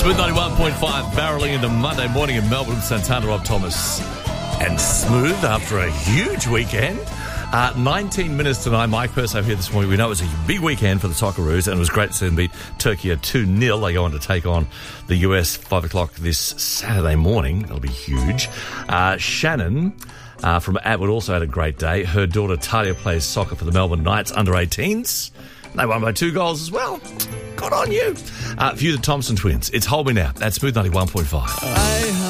Smooth 91.5, barreling into Monday morning in Melbourne. Santana, Rob Thomas, and Smooth after a huge weekend. 19 minutes to 9. Mike Perso here this morning. We know it was a big weekend for the Socceroos, and it was great to see them beat Turkey 2-0. They go on to take on the US 5 o'clock this Saturday morning. That'll be huge. Shannon from Atwood also had a great day. Her daughter Talia plays soccer for the Melbourne Knights under-18s. They won by 2 goals as well. Good on you. For you, the Thompson twins, it's Hold Me Now. That's Smooth 91.5.